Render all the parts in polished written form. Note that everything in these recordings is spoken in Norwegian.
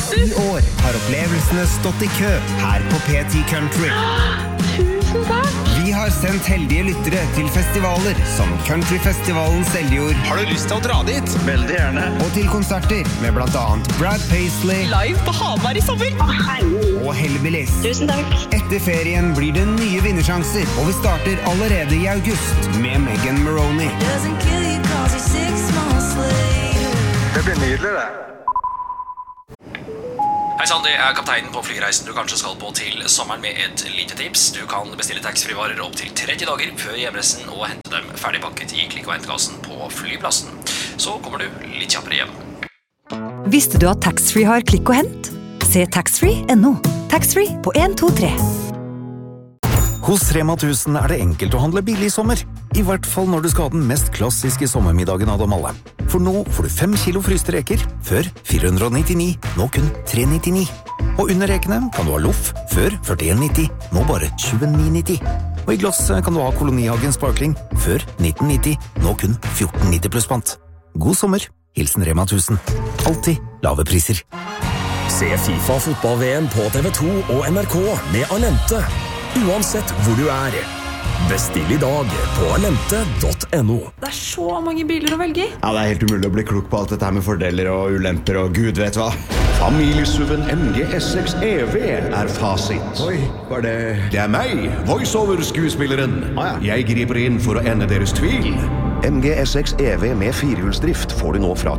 I år har opplevelsene stått I kø her på P10 Country. Tusen takk! Vi har sendt heldige lyttere til festivaler som Countryfestivalen Seljord. Har du lyst til å dra dit? Veldig gjerne. Og til konserter med blant annet Brad Paisley Live på Hamar I sommer! og Hellbillies. Tusen takk! Etter ferien blir det nye vinnersjanser, og vi starter allerede I august med Megan Maroney. Det blir nydelig det. Hei sann, det kapteinen på flyreisen du kanskje skal på til sommeren med et lite tips. Du kan bestille taxfree-varer opp til 30 dager før hjemreisen og hente dem ferdigpakket I klikk- og hentekassen på flyplassen. Så kommer du litt kjappere hjem. Visste du at taxfree har klikk og hent? Se taxfree.no. Taxfree på 1, 2, 3. Hos Rema 1000 det enkelt å handle billig I sommer. I hvert fall når du skal ha den mest klassiske sommermiddagen av dem alle. For nå får du 5 kilo fryste reker, før 499, nå kun 399. Og under rekene kan du ha loff, før 41,90, nå bare 29,90. Og I glass kan du ha Kolonihagen Sparkling, før 1990, nå kun 14,90 pluss pant. God sommer, hilsen Rema 1000. Alltid lave priser. Se FIFA fotball-VM på TV2 og NRK med Alente. Uansett hvor du Bestill I dag på alente.no. Det så mange biler å velge I. Ja, det helt umulig å bli klok på alt dette her med fordeler og ulemper og gud vet hva. Familiesuven MG S6 EV fasit. Oi, var det... Det meg, voiceover-skuespilleren. Jeg griper inn for å ende deres tvil. MG S6 EV med firehjulsdrift får du nå fra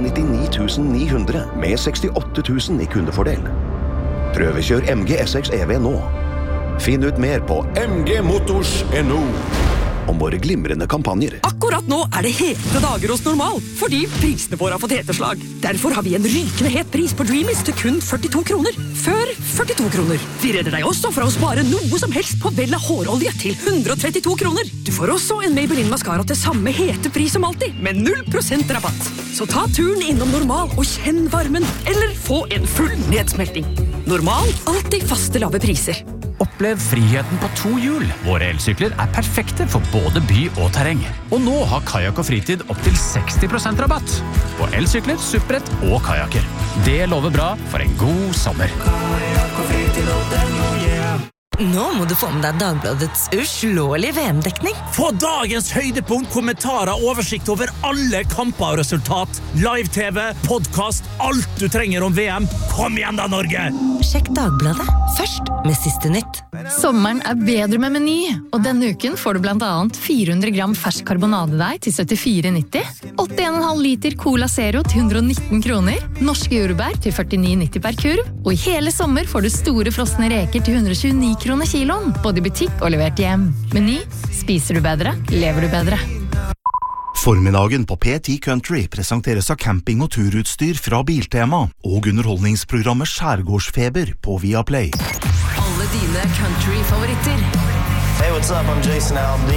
399 900 med 68 000 I kundefordel. Prøvekjør MG S6 EV nå. Finn ut mer på mgmotors.no om våre glimrende kampanjer. Akkurat nå det hete dager hos Normal, fordi prisene våre har fått heteslag. Derfor har vi en rykende het pris på Dreamies til kun 42 kroner. Før 42 kroner. Vi redder deg også fra å spare noe som helst på Vella hårolje til 132 kroner. Du får også en Maybelline Mascara til samme hete pris som alltid, med 0% rabatt. Så ta turen innom Normal og kjenn varmen, eller få en full nedsmelting. Normal, alltid faste lave priser. Opplev friheten på 2 hjul. Våre elsykler perfekte for både by og terreng. Og nå har Kajak og Fritid opp til 60% rabatt på elsykler, supprett og kajaker. Det lover bra for en god sommer. Kajak og Fritid.no, yeah. Nå må du få med deg Dagbladets uslåelige VM-dekning. Få dagens høydepunkt, kommentarer, oversikt over alle kamper og resultat. Live-TV, podcast, alt du trenger om VM. Kom igjen da, Norge! Sjekk Dagbladet først med siste nytt. Sommeren bedre med Meny, og denne uken får du blant annet 400 gram fersk karbonadedeig til 74,90, 81,5 liter Cola Zero til 119 kroner, norske jordbær til 49,90 per kurv, og I hele sommer får du store frosne reker til 129 kroner kiloen, både I butikk og levert hjem. Meny, spiser du bedre, lever du bedre. Formiddagen på P10 Country presenteres av camping- og turutstyr fra Biltema og underholdningsprogrammet Skjærgårdsfeber på Viaplay. Alle dine country-favoritter. Hey, what's up? I'm Jason Aldean.